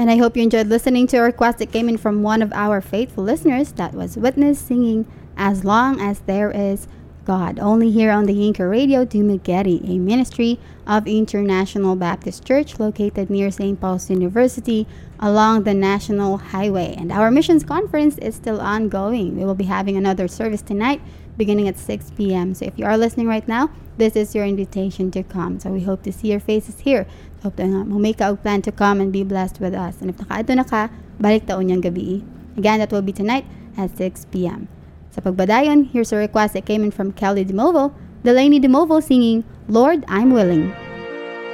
And I hope you enjoyed listening to a request that came in from one of our faithful listeners. That was Witness singing As Long as There Is God, only here on the Anchor Radio Dumaguete, a ministry of International Baptist Church located near St. Paul's University along the National Highway. And our missions conference is still ongoing. We will be having another service tonight beginning at 6 p.m. So if you are listening right now, this is your invitation to come. So we hope to see your faces here. Hope na make a plan to come and be blessed with us. And if nakaadto na ka, balik taon yung gabi. Again, that will be tonight at 6 p.m. Sa pagbadayon, here's a request that came in from Kelly DeMovo, Delaney DeMovo singing, Lord, I'm Willing.